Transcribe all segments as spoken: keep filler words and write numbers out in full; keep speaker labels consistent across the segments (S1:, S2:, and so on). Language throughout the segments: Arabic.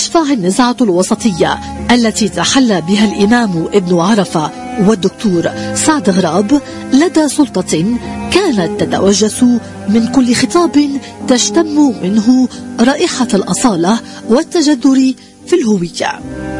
S1: تشفع النزعة الوسطية التي تحلى بها الإمام ابن عرفة والدكتور سعد غراب لدى سلطة كانت تتوجس من كل خطاب تشتم منه رائحة الأصالة والتجذر في الهوية.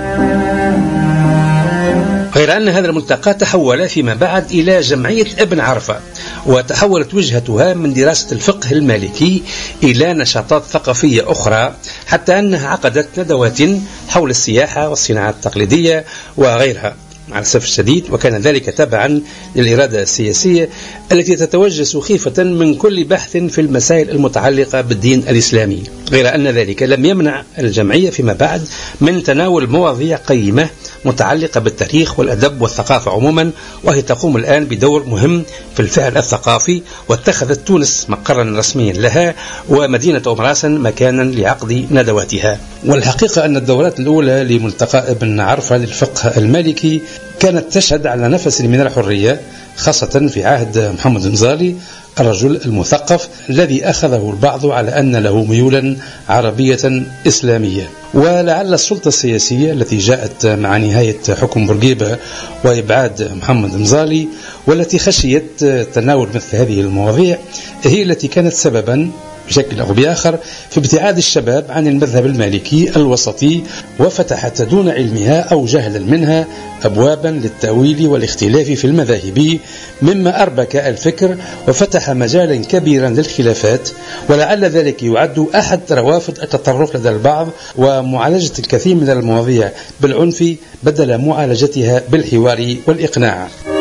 S2: غير أن هذا الملتقى تحول فيما بعد إلى جمعية ابن عرفة، وتحولت وجهتها من دراسة الفقه المالكي إلى نشاطات ثقافية أخرى، حتى أنها عقدت ندوات حول السياحة والصناعة التقليدية وغيرها مع الأسف الشديد، وكان ذلك تبعا للإرادة السياسية التي تتوجس خيفة من كل بحث في المسائل المتعلقة بالدين الإسلامي. غير أن ذلك لم يمنع الجمعية فيما بعد من تناول مواضيع قيمة متعلقة بالتاريخ والأدب والثقافة عموما، وهي تقوم الآن بدور مهم في الفعل الثقافي، واتخذت تونس مقرا رسميا لها ومدينة أم راسن مكانا لعقد ندواتها. والحقيقة أن الدورات الأولى لملتقى ابن عرفة للفقه المالكي كانت تشهد على نفس من الحرية، خاصة في عهد محمد مزالي الرجل المثقف الذي أخذه البعض على أن له ميولا عربية إسلامية. ولعل السلطة السياسية التي جاءت مع نهاية حكم بورقيبة وإبعاد محمد مزالي والتي خشيت تناول مثل هذه المواضيع هي التي كانت سببا بشكل أو بآخر في ابتعاد الشباب عن المذهب المالكي الوسطي، وفتحت دون علمها أو جهلا منها أبوابا للتأويل والاختلاف في المذاهب، مما أربك الفكر وفتح مجالا كبيرا للخلافات. ولعل ذلك يعد أحد روافد التطرف لدى البعض ومعالجة الكثير من المواضيع بالعنف بدل معالجتها بالحوار والإقناع.